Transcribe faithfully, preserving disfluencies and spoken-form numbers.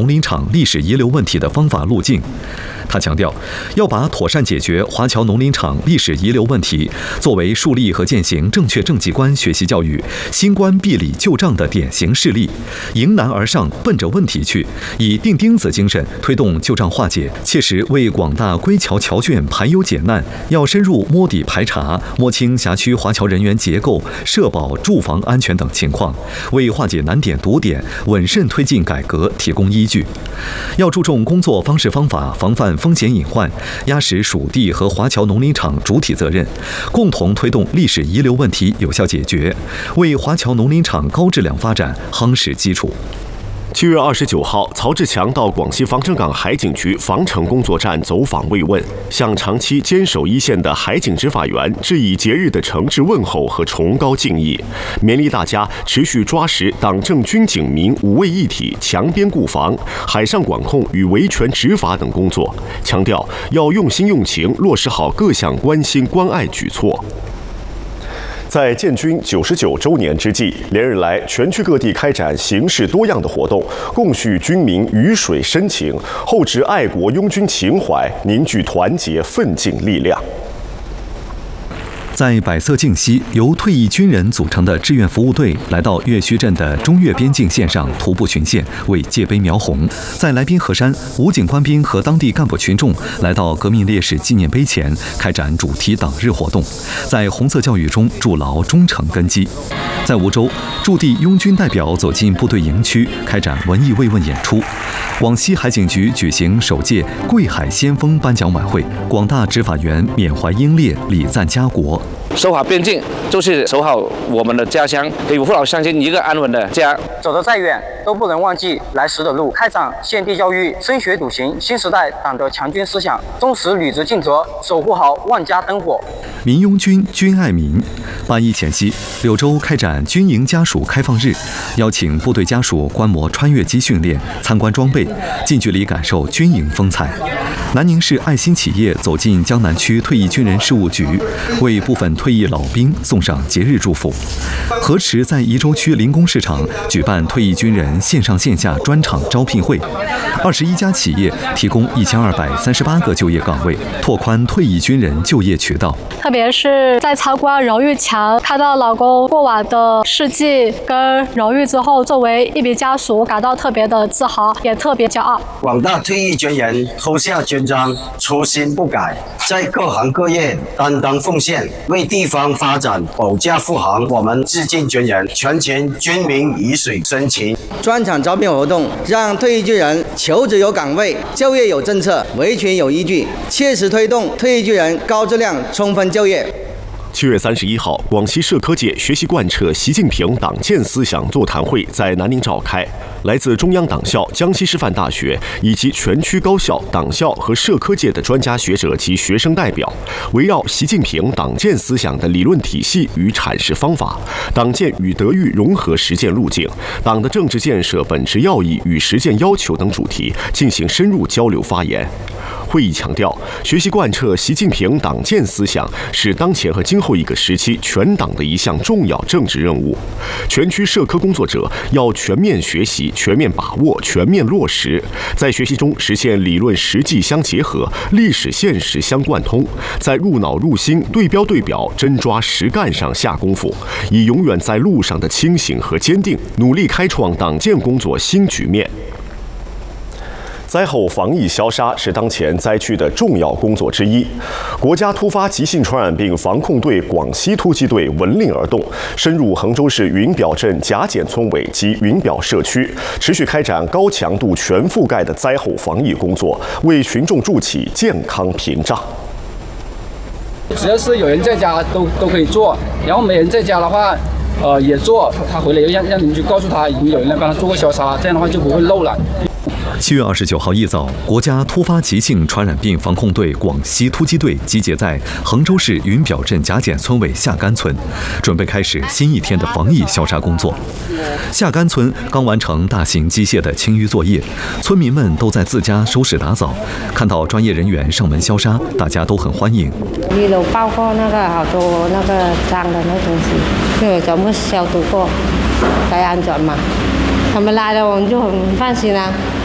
林场历史遗留问题的方法路径。他强调，要把妥善解决华侨农林场历史遗留问题作为树立和践行正确政绩观学习教育、新冠闭里旧账的典型事例，迎难而上，奔着问题去，以钉钉子精神推动旧账化解，切实为广大归侨侨眷排忧解难。要深入摸底排查，摸清辖区华侨人员结构、社保、住房安全等情况，为化解难点堵点、稳慎推进改革提供依据。要注重工作方式方法，防范风险隐患，压实属地和华侨农林场主体责任，共同推动历史遗留问题有效解决，为华侨农林场高质量发展夯实基础。 七月二十九号，曹志强到广西防城港海警局防城工作站走访慰问，向长期坚守一线的海警执法员致以节日的诚挚问候和崇高敬意，勉励大家持续抓实党政军警民五位一体、强边固防、海上管控与维权执法等工作，强调要用心用情落实好各项关心关爱举措。在建军九十九周年之际，连日来全区各地开展形式多样的活动，共叙军民鱼水深情，厚植爱国拥军情怀，凝聚团结奋进力量。 在百色靖西，由退役军人组成的志愿服务队来到岳墟镇的中越边境线上徒步巡线，为界碑描红。在来宾河山，武警官兵和当地干部群众来到革命烈士纪念碑前，开展主题党日活动，在红色教育中筑牢忠诚根基。在梧州，驻地拥军代表走进部队营区，开展文艺慰问演出。广西海警局举行首届贵海先锋颁奖晚会，广大执法员缅怀英烈，礼赞家国。 守好边境就是守好我们的家乡，给父老乡亲一个安稳的家。 走得再远，都不能忘记来时的路。开展现地教育，深学笃行新时代党的强军思想，忠实履职尽责，守护好万家灯火。 民拥军，军爱民。八一前夕，柳州开展军营家属开放日，邀请部队家属观摩穿越机训练、参观装备，近距离感受军营风采。南宁市爱心企业走进江南区退役军人事务局，为部分退役老兵送上节日祝福。河池在宜州区临工市场举办退役军人线上线下专场招聘会，二十一家企业提供一千二百三十八个就业岗位，拓宽退役军人就业渠道。 特别是在参观荣誉墙，看到老公过往的事迹跟荣誉之后，作为一名家属，感到特别的自豪，也特别骄傲。 广大退役军人脱下军装，初心不改，在各行各业担当奉献，为地方发展保驾护航。我们致敬军人，全勤军民鱼水深情。 专场招聘活动让退役军人求职有岗位，就业有政策，维权有依据，切实推动退役军人高质量充分就业。 七月三十一号，广西社科界学习贯彻习近平党建思想座谈会在南宁召开。来自中央党校、江西师范大学以及全区高校、党校和社科界的专家学者及学生代表，围绕习近平党建思想的理论体系与阐释方法、党建与德育融合实践路径、党的政治建设本质要义与实践要求等主题进行深入交流发言。会议强调，学习贯彻习近平党建思想是当前和今后一个时期全党的一项重要政治任务。全区社科工作者要全面学习、全面把握、全面落实，在学习中实现理论实际相结合、历史现实相贯通，在入脑入心、对标对表、真抓实干上下功夫，以永远在路上的清醒和坚定，努力开创党建工作新局面。灾后防疫消杀是当前灾区的重要工作之一。国家突发急性传染病防控队广西突击队闻令而动，深入衡州市云表镇甲简村委及云表社区，持续开展高强度、全覆盖的灾后防疫工作，为群众筑起健康屏障。 只要是有人在家都都可以做，然后没人在家的话，呃也做，他回来让让邻居告诉他已经有人来帮他做过消杀，这样的话就不会漏了。 七月二十九号一早，国家突发急性传染病防控队广西突击队集结在衡州市云表镇甲简村委下干村，准备开始新一天的防疫消杀工作。下干村刚完成大型机械的清淤作业，村民们都在自家收拾打扫。看到专业人员上门消杀，大家都很欢迎。 里头包括那个好多那个脏的那东西，因为全部消毒过，该安全嘛。他们来了，我们就很放心啦。